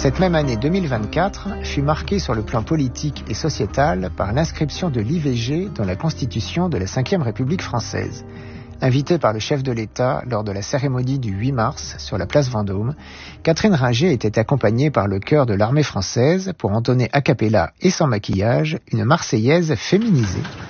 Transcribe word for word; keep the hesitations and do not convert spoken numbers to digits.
Cette même année deux mille vingt-quatre fut marquée sur le plan politique et sociétal par l'inscription de l'I V G dans la Constitution de la cinquième République française. Invitée par le chef de l'État lors de la cérémonie du huit mars sur la place Vendôme, Catherine Ringer était accompagnée par le chœur de l'armée française pour entonner a cappella et sans maquillage une Marseillaise féminisée.